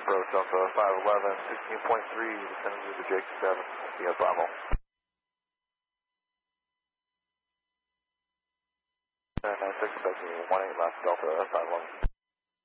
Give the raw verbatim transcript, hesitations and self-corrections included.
Bravo Delta five eleven, sixteen point three, descending to the Jake seven, via Bravo. nine six, expecting one eight left Delta five eleven.